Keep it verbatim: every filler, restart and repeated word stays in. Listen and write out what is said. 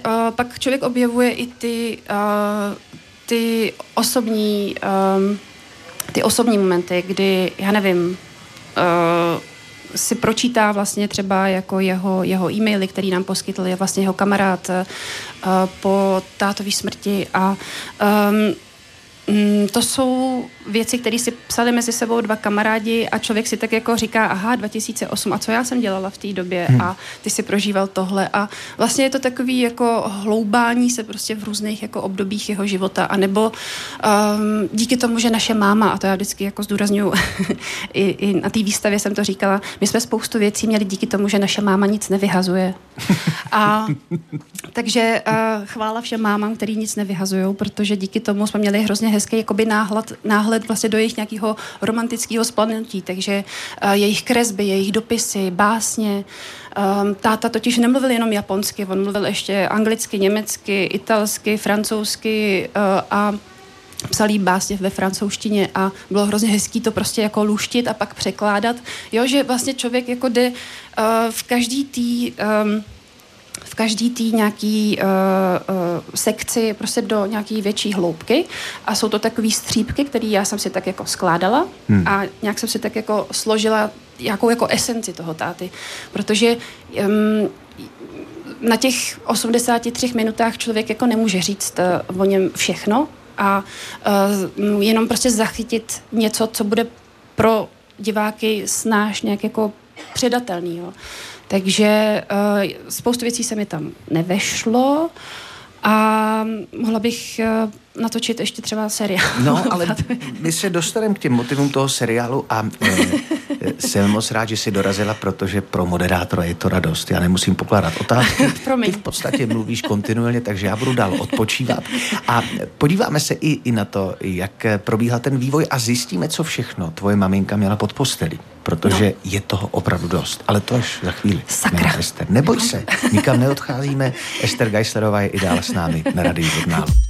uh, pak člověk objevuje i ty, uh, ty osobní um, ty osobní momenty, kdy, já nevím, uh, si pročítá vlastně třeba jako jeho, jeho e-maily, který nám poskytl je vlastně jeho kamarád uh, po tátový smrti a um, to jsou věci, které si psali mezi sebou dva kamarádi a člověk si tak jako říká, aha, dva tisíce osm, a co já jsem dělala v té době hmm. a ty si prožíval tohle a vlastně je to takový jako hloubání se prostě v různých jako obdobích jeho života, anebo um, díky tomu, že naše máma, a to já vždycky jako zdůrazňuji, i, i na té výstavě jsem to říkala, my jsme spoustu věcí měli díky tomu, že naše máma nic nevyhazuje. A takže uh, chvála všem mámám, který nic nevyhazujou, protože díky tomu jsme měli hrozně hezký jakoby náhled, náhled vlastně do jejich nějakého romantického splanutí, takže uh, jejich kresby, jejich dopisy, básně. Um, táta totiž nemluvil jenom japonsky, on mluvil ještě anglicky, německy, italsky, francouzsky uh, a psal jí básně ve francouzštině a bylo hrozně hezký to prostě jako luštit a pak překládat. Jo, že vlastně člověk jako jde uh, v každý tý um, v každý tý nějaký uh, uh, sekci prostě do nějaký větší hloubky a jsou to takový střípky, které já jsem si tak jako skládala hmm. a nějak jsem si tak jako složila nějakou jako esenci toho táty, protože um, na těch osmdesáti třech minutách člověk jako nemůže říct uh, o něm všechno a uh, jenom prostě zachytit něco, co bude pro diváky snáš nějak jako předatelný, jo. Takže uh, spoustu věcí se mi tam nevešlo a mohla bych uh, natočit ještě třeba seriál. No, ale my se dostaneme k těm motivům toho seriálu a e, jsem moc rád, že jsi dorazila, protože pro moderátora je to radost. Já nemusím pokládat otázky. Ty v podstatě mluvíš kontinuálně, takže já budu dál odpočívat. A podíváme se i, i na to, jak probíhal ten vývoj a zjistíme, co všechno tvoje maminka měla pod postelí. Protože no. je toho opravdu dost. Ale to až za chvíli. Sakra. Ester, neboj se, nikam neodcházíme. Ester Geislerová je i dál s námi na Radiu Žurnál.